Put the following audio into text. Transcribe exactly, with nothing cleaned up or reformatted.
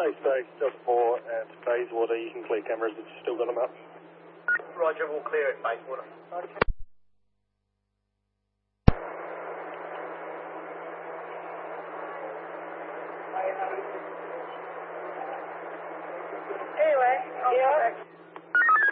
Base, Delta four at Bayswater. You can clear cameras if you've still got them up. Roger, we'll clear it, Bayswater. Okay.